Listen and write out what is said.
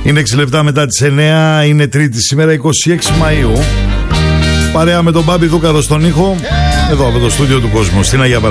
Είναι 6 λεπτά μετά τις 9, είναι Τρίτη σήμερα 26 Μαΐου. Παρέα με τον Μπάμπη Δούκαρο στον ήχο, εδώ από το στούντιο του Κόσμου, στην Αγία Παρασκευή.